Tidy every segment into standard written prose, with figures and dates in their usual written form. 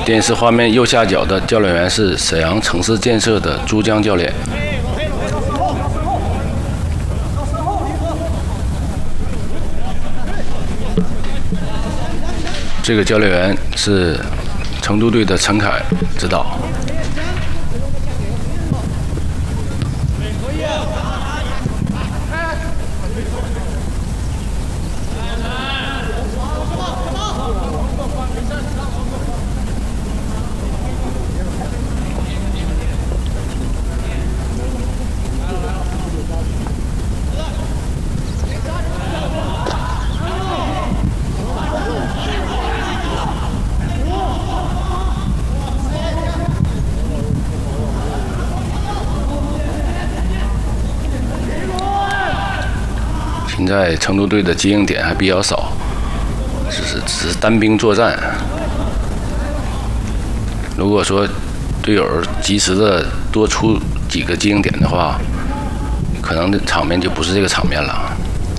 电视画面右下角的教练员是沈阳城市建设的朱江教练。这个教练员是成都队的陈凯指导。现在成都队的接应点还比较少，只是单兵作战。如果说队友及时的多出几个接应点的话，可能场面就不是这个场面了。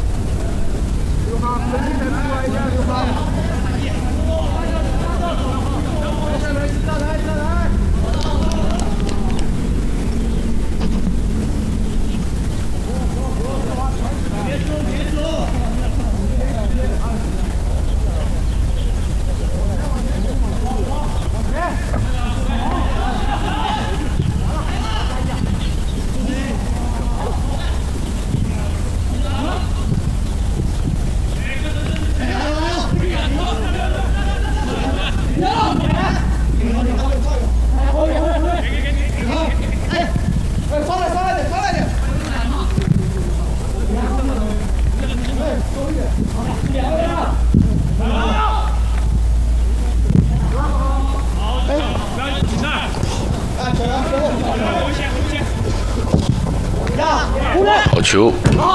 好球！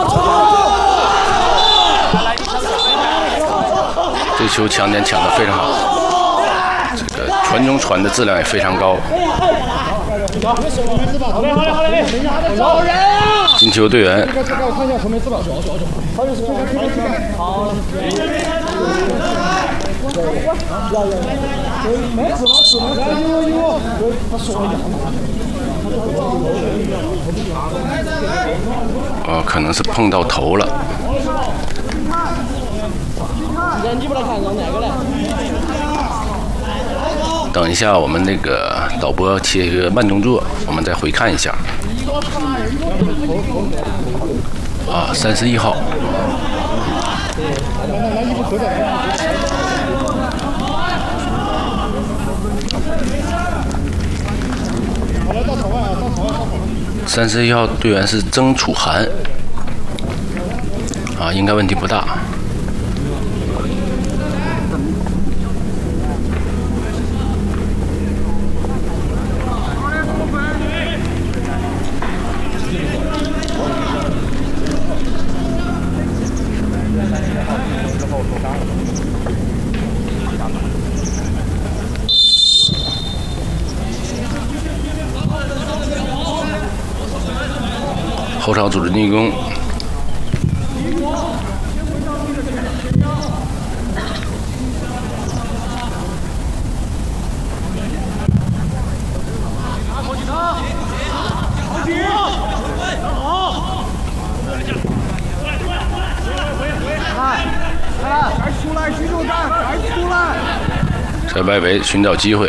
这球抢点抢得非常好，这个传中传的质量也非常高。进球队员。哦，可能是碰到头了。等一下，我们那个导播切一个慢动作，我们再回看一下。啊，31号。31号队员是曾楚涵，啊，应该问题不大。后场组织进攻，在外围寻找机会。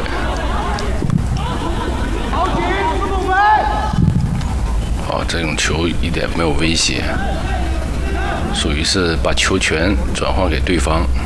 这种球一点没有威胁，属于是把球权转换给对方。